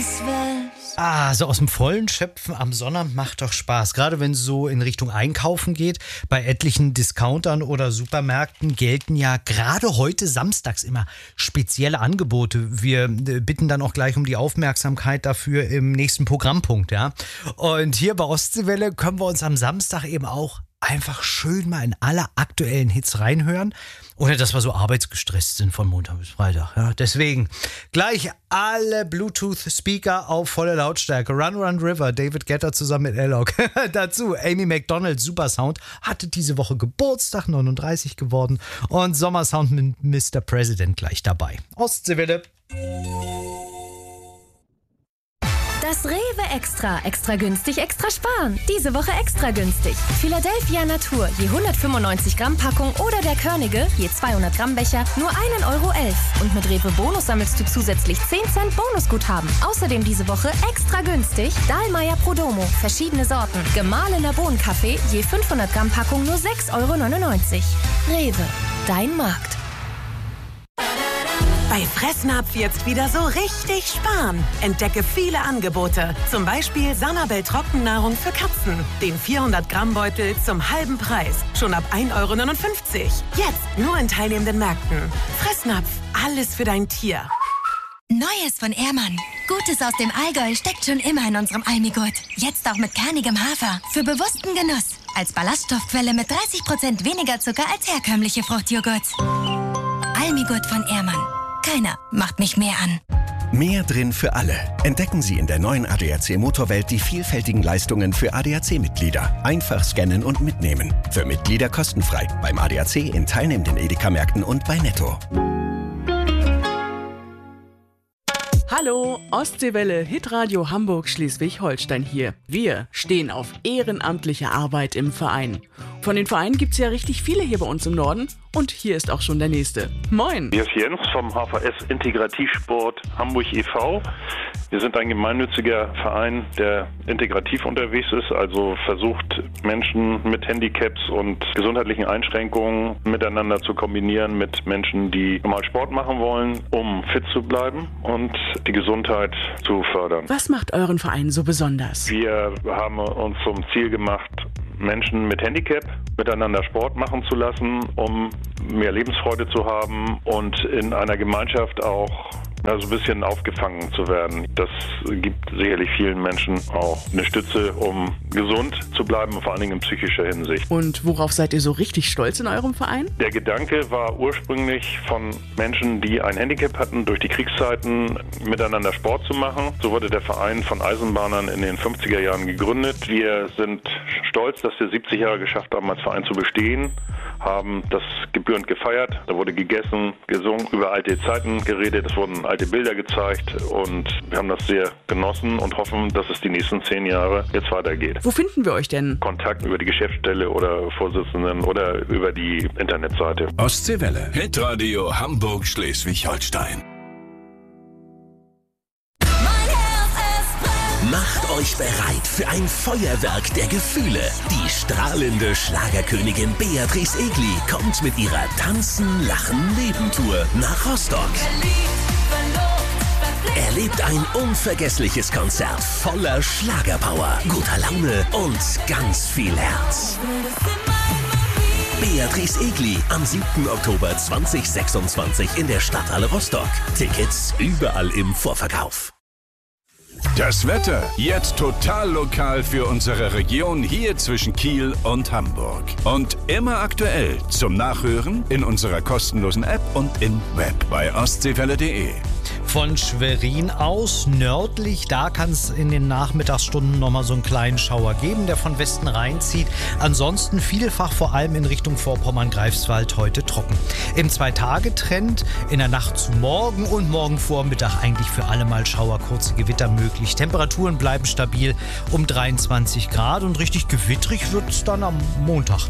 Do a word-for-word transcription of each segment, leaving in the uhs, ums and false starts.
das wär's. Ah, so aus dem Vollen schöpfen am Sonnabend macht doch Spaß. Gerade wenn es so in Richtung Einkaufen geht. Bei etlichen Discountern oder Supermärkten gelten ja gerade heute samstags immer spezielle Angebote. Wir bitten dann auch gleich um die Aufmerksamkeit dafür im nächsten Programmpunkt. Ja? Und hier bei Ostseewelle können wir uns am Samstag eben auch einfach schön mal in alle aktuellen Hits reinhören, ohne dass wir so arbeitsgestresst sind von Montag bis Freitag. Ja, deswegen gleich alle Bluetooth-Speaker auf volle Lautstärke. Run Run River, David Guetta zusammen mit Alok. Dazu Amy Macdonald, Super Sound, hatte diese Woche Geburtstag, neununddreißig geworden. Und Sommersound mit Mister President gleich dabei. Ostseewelle. Das Rewe Extra. Extra günstig, extra sparen. Diese Woche extra günstig. Philadelphia Natur, je hundertfünfundneunzig Gramm Packung oder der Körnige, je zweihundert Gramm Becher, nur ein Euro elf. Und mit Rewe Bonus sammelst du zusätzlich zehn Cent Bonusguthaben. Außerdem diese Woche extra günstig Dahlmeier Prodomo, verschiedene Sorten. Gemahlener Bohnenkaffee, je fünfhundert Gramm Packung nur sechs Euro neunundneunzig. Rewe, dein Markt. Bei Fressnapf jetzt wieder so richtig sparen. Entdecke viele Angebote. Zum Beispiel Sanabel Trockennahrung für Katzen. Den vierhundert Gramm Beutel zum halben Preis. Schon ab ein Euro neunundfünfzig. Jetzt nur in teilnehmenden Märkten. Fressnapf, alles für dein Tier. Neues von Ehrmann. Gutes aus dem Allgäu steckt schon immer in unserem Almigurt. Jetzt auch mit kernigem Hafer. Für bewussten Genuss. Als Ballaststoffquelle mit dreißig Prozent weniger Zucker als herkömmliche Fruchtjoghurts. Almigurt von Ehrmann. Keiner macht mich mehr an. Mehr drin für alle. Entdecken Sie in der neuen A D A C Motorwelt die vielfältigen Leistungen für A D A C-Mitglieder. Einfach scannen und mitnehmen. Für Mitglieder kostenfrei. Beim A D A C in teilnehmenden Edeka-Märkten und bei Netto. Hallo, Ostseewelle, Hitradio Hamburg Schleswig-Holstein hier. Wir stehen auf ehrenamtliche Arbeit im Verein. Von den Vereinen gibt's ja richtig viele hier bei uns im Norden. Und hier ist auch schon der nächste. Moin! Hier ist Jens vom H V S Integrativsport Hamburg e V Wir sind ein gemeinnütziger Verein, der integrativ unterwegs ist, also versucht, Menschen mit Handicaps und gesundheitlichen Einschränkungen miteinander zu kombinieren mit Menschen, die normal Sport machen wollen, um fit zu bleiben und die Gesundheit zu fördern. Was macht euren Verein so besonders? Wir haben uns zum Ziel gemacht, Menschen mit Handicap miteinander Sport machen zu lassen, um mehr Lebensfreude zu haben und in einer Gemeinschaft auch ja, so ein bisschen aufgefangen zu werden. Das gibt sicherlich vielen Menschen auch eine Stütze, um gesund zu bleiben, vor allen Dingen in psychischer Hinsicht. Und worauf seid ihr so richtig stolz in eurem Verein? Der Gedanke war ursprünglich von Menschen, die ein Handicap hatten, durch die Kriegszeiten miteinander Sport zu machen. So wurde der Verein von Eisenbahnern in den fünfziger Jahren gegründet. Wir sind stolz, dass wir siebzig Jahre geschafft haben, als Verein zu bestehen, haben das gebührend gefeiert. Da wurde gegessen, gesungen, über alte Zeiten geredet, es wurden alte Bilder gezeigt und wir haben das sehr genossen und hoffen, dass es die nächsten zehn Jahre jetzt weitergeht. Wo finden wir euch denn? Kontakt über die Geschäftsstelle oder Vorsitzenden oder über die Internetseite. Ostseewelle. Hitradio Hamburg Schleswig-Holstein. Macht euch bereit für ein Feuerwerk der Gefühle. Die strahlende Schlagerkönigin Beatrice Egli kommt mit ihrer Tanzen, Lachen, Leben-Tour nach Rostock. Erlebt ein unvergessliches Konzert voller Schlagerpower, guter Laune und ganz viel Herz. Beatrice Egli am siebten Oktober zweitausendsechsundzwanzig in der Stadthalle Rostock. Tickets überall im Vorverkauf. Das Wetter jetzt total lokal für unsere Region hier zwischen Kiel und Hamburg. Und immer aktuell zum Nachhören in unserer kostenlosen App und im Web bei ostseewelle punkt de. Von Schwerin aus nördlich, da kann es in den Nachmittagsstunden nochmal so einen kleinen Schauer geben, der von Westen reinzieht. Ansonsten vielfach vor allem in Richtung Vorpommern-Greifswald heute trocken. Im Zwei-Tage-Trend in der Nacht zu morgen und morgen Vormittag eigentlich für alle mal Schauer, kurze Gewitter möglich. Temperaturen bleiben stabil um dreiundzwanzig Grad und richtig gewittrig wird es dann am Montag.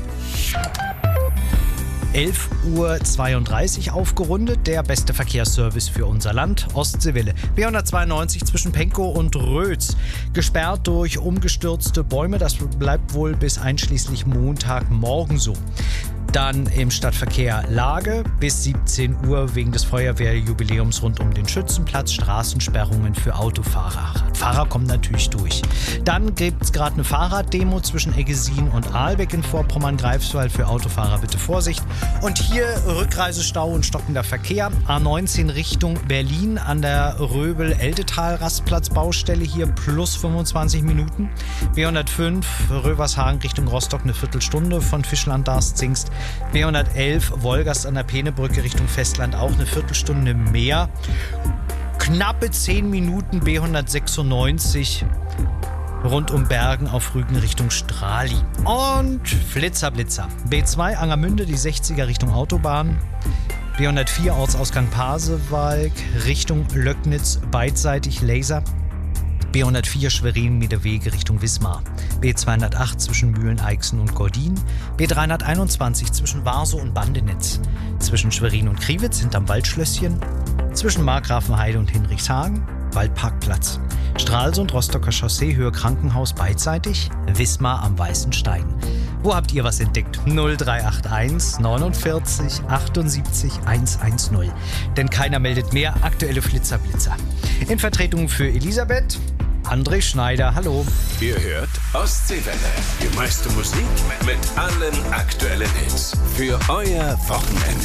elf Uhr zweiunddreißig aufgerundet, der beste Verkehrsservice für unser Land, Ostseewelle. B hundertzweiundneunzig zwischen Pankow und Rötz. Gesperrt durch umgestürzte Bäume, das bleibt wohl bis einschließlich Montagmorgen so. Dann im Stadtverkehr Lage bis siebzehn Uhr wegen des Feuerwehrjubiläums rund um den Schützenplatz, Straßensperrungen für Autofahrer. Fahrer kommen natürlich durch. Dann gibt es gerade eine Fahrraddemo zwischen Eggesin und Ahlbeck in Vorpommern-Greifswald. Für Autofahrer bitte Vorsicht. Und hier Rückreisestau und stockender Verkehr. A neunzehn Richtung Berlin an der Röbel-Eldetal-Rastplatzbaustelle hier plus fünfundzwanzig Minuten. B hundertfünf Rövershagen Richtung Rostock eine Viertelstunde von Fischland-Darß-Zingst. B hundertelf Wolgast an der Peenebrücke Richtung Festland auch eine Viertelstunde mehr. Knappe zehn Minuten B hundertsechsundneunzig rund um Bergen auf Rügen Richtung Strali. Und Flitzer, Blitzer. B zwei Angermünde, die sechziger Richtung Autobahn. B hundertvier Ortsausgang Pasewalk Richtung Löcknitz, beidseitig Laser. B hundertvier Schwerin-Miederwege Richtung Wismar. B zweihundertacht zwischen Mühlen-Eichsen und Gordin. B dreihunderteinundzwanzig zwischen Warsow und Bandenitz. Zwischen Schwerin und Kriwitz hinterm Waldschlösschen. Zwischen Markgrafenheide und Hinrichshagen. Waldparkplatz. Stralsund, Rostocker Chaussee, Höhe Krankenhaus beidseitig. Wismar am Weißen Stein. Wo habt ihr was entdeckt? null drei acht eins neunundvierzig achtundsiebzig hundertzehn. Denn keiner meldet mehr. Aktuelle Flitzerblitzer. In Vertretung für Elisabeth, André Schneider, hallo. Ihr hört Ostseewelle. Die meiste Musik mit allen aktuellen Hits. Für euer Wochenende.